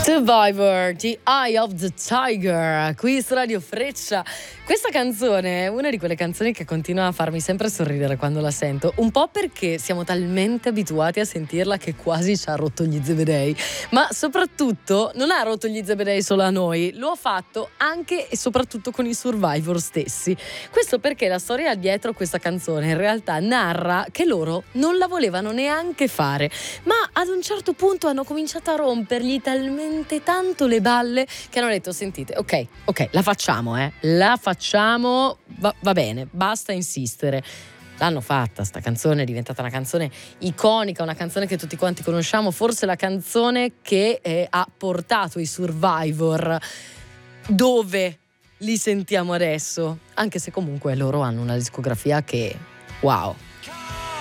Survivor, The Eye of the Tiger, qui su Radio Freccia. Questa canzone è una di quelle canzoni che continua a farmi sempre sorridere quando la sento, un po' perché siamo talmente abituati a sentirla che quasi ci ha rotto gli zebedei, ma soprattutto non ha rotto gli zebedei solo a noi, lo ha fatto anche e soprattutto con i Survivor stessi. Questo perché la storia dietro questa canzone in realtà narra che loro non la volevano neanche fare, ma ad un certo punto hanno cominciato a rompergli talmente tanto le balle che hanno detto: sentite, ok, la facciamo, va bene, basta insistere. L'hanno fatta, sta canzone è diventata una canzone iconica, una canzone che tutti quanti conosciamo, forse la canzone che ha portato i Survivor dove li sentiamo adesso, anche se comunque loro hanno una discografia che wow.